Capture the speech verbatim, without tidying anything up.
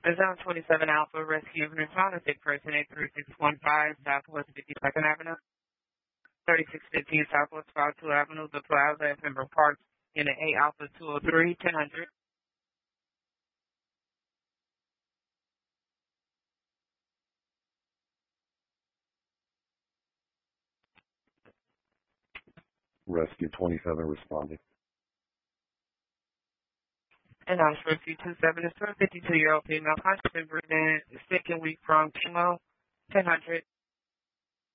Zone twenty-seven Alpha Rescue and Respond to sick person eight three six one five Southwest fifty-second Avenue, thirty-six fifteen Southwest fifty-two Avenue, The Plaza at Pembroke Park, in the A Alpha two oh three, ten hundred. Rescue twenty-seven responding. And I'm Rescue twenty-seven is for a fifty-two-year-old female conscious and breathing, sick and weak from chemo, ten hundred.